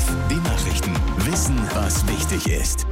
FAZ, die Nachrichten. Wissen, was wichtig ist.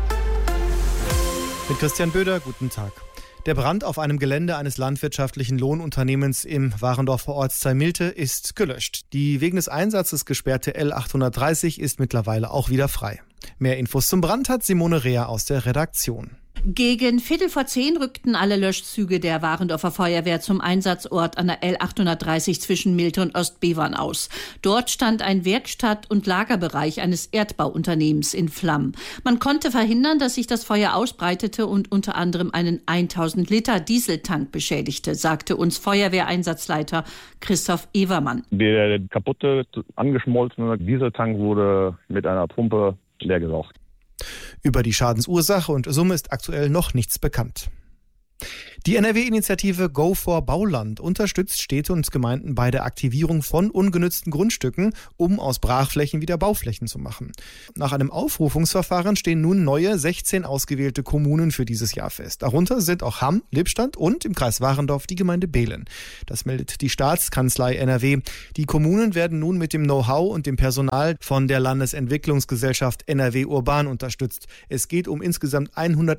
Mit Christian Böder, guten Tag. Der Brand auf einem Gelände eines landwirtschaftlichen Lohnunternehmens im Warendorfer Ortsteil Milte ist gelöscht. Die wegen des Einsatzes gesperrte L830 ist mittlerweile auch wieder frei. Mehr Infos zum Brand hat Simone Reher aus der Redaktion. Gegen 9:15 rückten alle Löschzüge der Warendorfer Feuerwehr zum Einsatzort an der L830 zwischen Milte und Ostbevern aus. Dort stand ein Werkstatt- und Lagerbereich eines Erdbauunternehmens in Flammen. Man konnte verhindern, dass sich das Feuer ausbreitete und unter anderem einen 1000 Liter Dieseltank beschädigte, sagte uns Feuerwehreinsatzleiter Christoph Evermann. Der kaputte, angeschmolzene Dieseltank wurde mit einer Pumpe leergesaugt. Über die Schadensursache und Summe ist aktuell noch nichts bekannt. Die NRW-Initiative Go for Bauland unterstützt Städte und Gemeinden bei der Aktivierung von ungenützten Grundstücken, um aus Brachflächen wieder Bauflächen zu machen. Nach einem Aufrufungsverfahren stehen nun neue 16 ausgewählte Kommunen für dieses Jahr fest. Darunter sind auch Hamm, Lippstadt und im Kreis Warendorf die Gemeinde Behlen. Das meldet die Staatskanzlei NRW. Die Kommunen werden nun mit dem Know-how und dem Personal von der Landesentwicklungsgesellschaft NRW Urban unterstützt. Es geht um insgesamt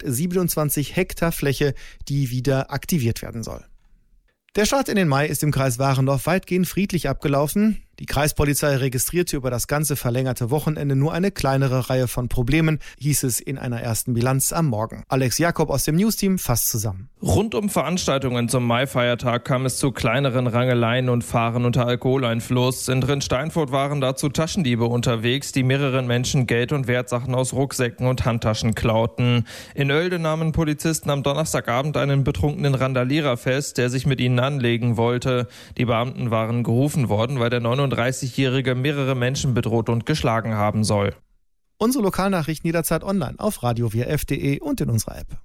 127 Hektar Fläche, die wieder aktiviert werden soll. Der Start in den Mai ist im Kreis Warendorf weitgehend friedlich abgelaufen. Die Kreispolizei registrierte über das ganze verlängerte Wochenende nur eine kleinere Reihe von Problemen, hieß es in einer ersten Bilanz am Morgen. Alex Jakob aus dem Newsteam fasst zusammen. Rund um Veranstaltungen zum Maifeiertag kam es zu kleineren Rangeleien und Fahren unter Alkoholeinfluss. In Drin-Steinfurt waren dazu Taschendiebe unterwegs, die mehreren Menschen Geld und Wertsachen aus Rucksäcken und Handtaschen klauten. In Oelde nahmen Polizisten am Donnerstagabend einen betrunkenen Randalierer fest, der sich mit ihnen anlegen wollte. Die Beamten waren gerufen worden, weil der 39-Jährige mehrere Menschen bedroht und geschlagen haben soll. Unsere Lokalnachrichten jederzeit online auf radiowrf.de und in unserer App.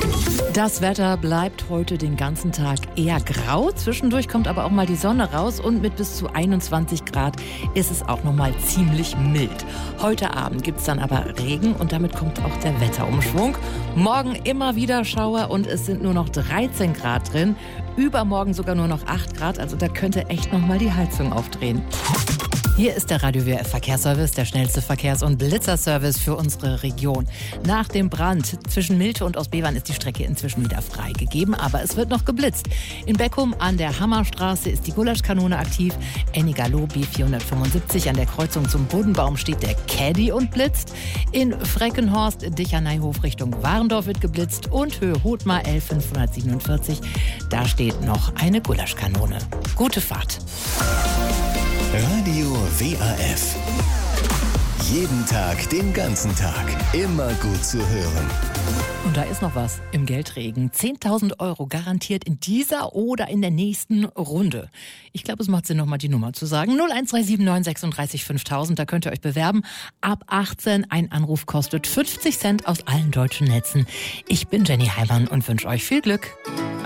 Das Wetter bleibt heute den ganzen Tag eher grau. Zwischendurch kommt aber auch mal die Sonne raus und mit bis zu 21 Grad ist es auch noch mal ziemlich mild. Heute Abend gibt es dann aber Regen und damit kommt auch der Wetterumschwung. Morgen immer wieder Schauer und es sind nur noch 13 Grad drin. Übermorgen sogar nur noch 8 Grad, also da könnte echt noch mal die Heizung aufdrehen. Hier ist der Radio WRF Verkehrsservice, der schnellste Verkehrs- und Blitzerservice für unsere Region. Nach dem Brand zwischen Milte und Ostbevern ist die Strecke inzwischen wieder freigegeben, aber es wird noch geblitzt. In Beckum an der Hammerstraße ist die Gulaschkanone aktiv. Ennigerloh B475 an der Kreuzung zum Bodenbaum steht der Caddy und blitzt. In Freckenhorst Dicherneihof Richtung Warendorf wird geblitzt und Höhe Hothmar L547. Da steht noch eine Gulaschkanone. Gute Fahrt. Radio WRF. Jeden Tag, den ganzen Tag. Immer gut zu hören. Und da ist noch was im Geldregen. 10.000 € garantiert in dieser oder in der nächsten Runde. Ich glaube, es macht Sinn, nochmal die Nummer zu sagen. 01379 36 5000, da könnt ihr euch bewerben. Ab 18, ein Anruf kostet 50 Cent aus allen deutschen Netzen. Ich bin Jenny Heimann und wünsche euch viel Glück.